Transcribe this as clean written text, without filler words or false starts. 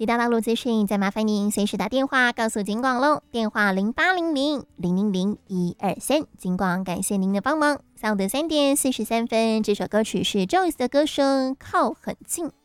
其他道路资讯再麻烦您随时打电话告诉警广喽，电话0800-000-123。警广感谢您的帮忙。下午的3点43分，这首歌曲是 Joyce 的歌声《靠很近》。